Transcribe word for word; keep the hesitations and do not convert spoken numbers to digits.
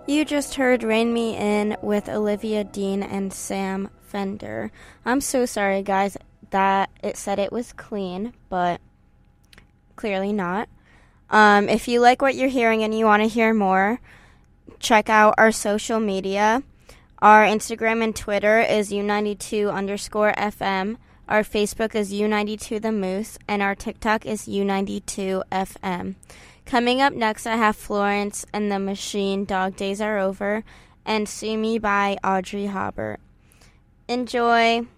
You just heard Rain Me In with Olivia Dean and Sam Fender. I'm so sorry, guys, that it said it was clean, but clearly not. Um, if you like what you're hearing and you want to hear more, check out our social media. Our Instagram and Twitter is U ninety-two underscore F M. Our Facebook is U ninety-two The Moose, and our TikTok is U ninety-two F M. Coming up next, I have Florence and the Machine, Dog Days Are Over, and Sue Me by Audrey Hobart. Enjoy!